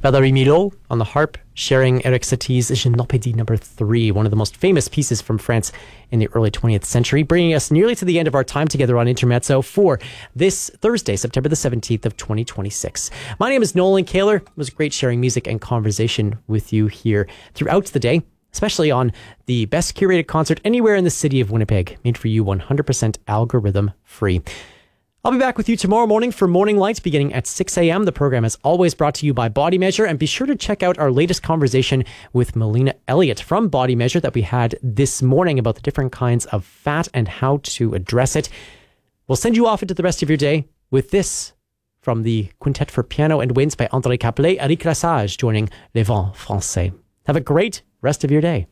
Valérie Milhaud on the harp, sharing Eric Satie's Gymnopédie number 3, one of the most famous pieces from France in the early 20th century, bringing us nearly to the end of our time together on Intermezzo for this Thursday, September the 17th of 2026. My name is Nolan Kaler. It was great sharing music and conversation with you here throughout the day, especially on the best curated concert anywhere in the city of Winnipeg, made for you 100% algorithm free. I'll be back with you tomorrow morning for Morning Lights beginning at 6 a.m. The program is always brought to you by Body Measure, and be sure to check out our latest conversation with Melina Elliott from Body Measure that we had this morning about the different kinds of fat and how to address it. We'll send you off into the rest of your day with this from the Quintet for Piano and Winds by André Caplet, Eric Rassage joining Les Vents Français. Have a great rest of your day.